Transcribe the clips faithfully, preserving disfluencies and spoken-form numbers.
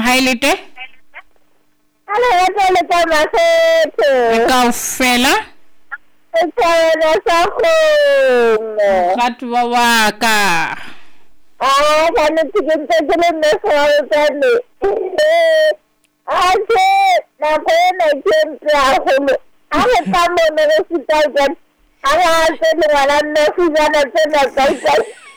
hailete ala ya tole ka masethe kaofela tsena sa go gatwa wa ka ah kana tikente tsele ne sa tsele ase na pena tsentla go ale ka mo ne se tsa ala tsele wala ne se jana tsena ka ka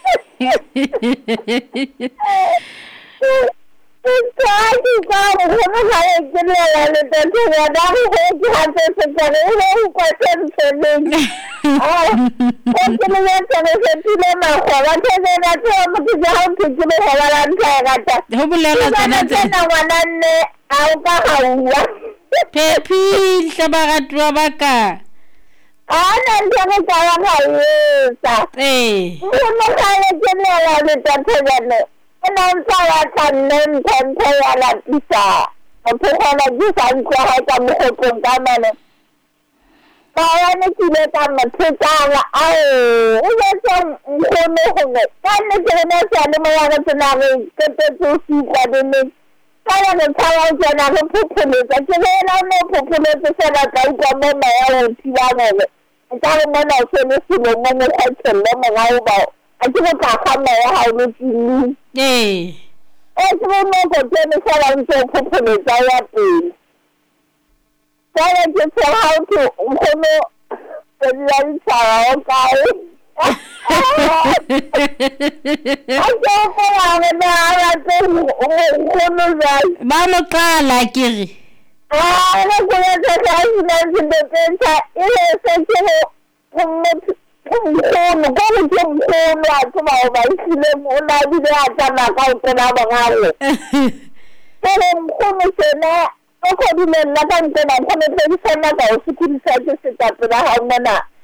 Tadi kalau kamu saya kena lalu tentu ada saya hati sekali saya kuatir sendiri. Ah, saya kena saya sendiri nak orang saya nak saya mesti jauh kecil orang saya kata. Hubungan Saya nak wanan ni apa hawa. Pepi sabarat wabaka. Ah, nanti aku jalan hawa. Eh. Kamu saya kena lalu tentu ni. Nan saya kanen tentu ala bisa. Apa kalau bisa saya kamu hukum kamu ni. Kalau ni kita kamu secara au, ini macam kono kono. Kan ni kerana saya melakukan senang kita susi pada ni. Kalau ni kalau saya nak pukul, jadi kalau nak pukul itu saya kau kamu mahu tiada ni. Kalau mana saya sudah mana saya sudah mahu bawa. Aku tak kamu mahu ni. Eh. Eh, sebenarnya kerja ni saya langsung pukul saya tu. Saya just how to kono berjalan cara kau. Aku orang ni orang tu kono saya. Mana kala kiri? Ah, aku kena saya sudah sudah kerja. Ini saya kena kono kono kono kono aku mau balik mula dia akan nak kena bangal. Kalau kono sana, aku di mana kan kena kono sana kau sikit saja setiap hari mana.